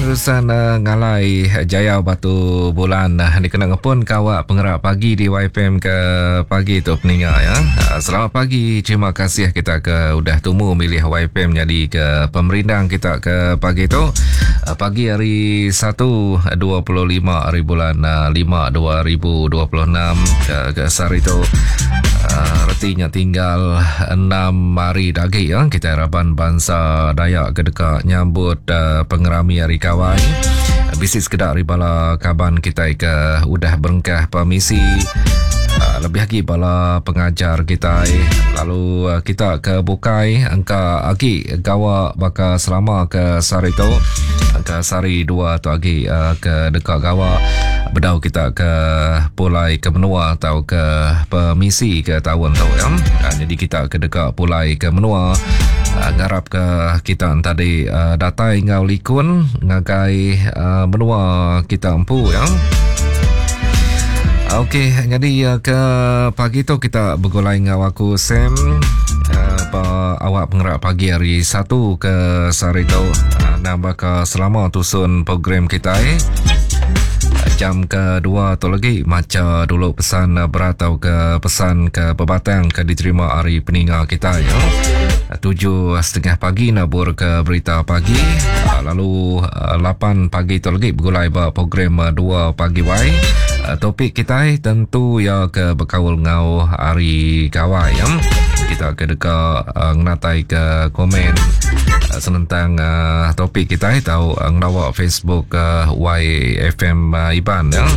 Terusan ngalai Jaya Batu Bulan dikenang pun kawak pengerak pagi di YFM ke pagi tu peningat ya. Selamat pagi, terima kasih kita ke udah tumu milih YFM jadi ke pemerindang kita ke pagi tu. Pagi hari 1 25 hari bulan 5 2026 ke hari tu. Artinya tinggal 6 hari lagi ya. Kita harapan bangsa Dayak ke dekat nyambut pengerami hari kawai. Bisnis kedak ribala kaban kita ke udah berengkah permisi. Lebih lagi bala pengajar kita lalu kita ke bukai angka agi gawa baka selama ke sari tu angka sari 2 tu agi ke dekat gawa bedau kita ke pulai ke menua atau ke permisi ke tahun tu ya. Jadi kita ke dekat pulai ke menua ngarap ke kita tadi datai ngau likun ngagai menua kita empu ya. Okey, jadi ke pagi tu kita bergulai dengan aku Sam awak pengerak pagi hari 1 ke sehari tu dan bakal selama tusun program kita jam kedua tu lagi macam dulu pesan beratau ke pesan ke pebatang ke diterima hari peninggal kita ya. 7:30 pagi nabur ke berita pagi lalu 8 pagi tu lagi bergulai program 2 pagi wai. Topik kita tentu ya ke berkawal ngau hari kawai ya. Kita ke dekat ngatai ke komen senentang topik kita tahu ngawa Facebook YFM Iban ya.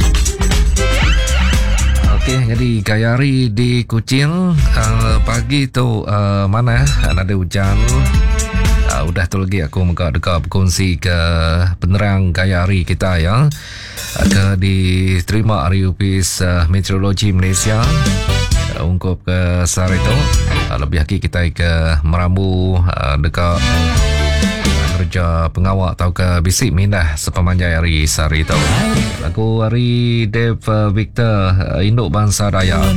Okey, jadi gayari di Kuching pagi tu mana ada hujan. Udah tu lagi aku muka dekat berkongsi ke penerang gayari kita ya. Ke diterima hari Upis Meteorologi Malaysia ungkup ke sehari tu lebih lagi kita ke meramu dekat kerja pengawak atau ke bisik mindah sepemanjang hari sehari tu. Lagu hari Dave Victor Induk Bangsa Dayak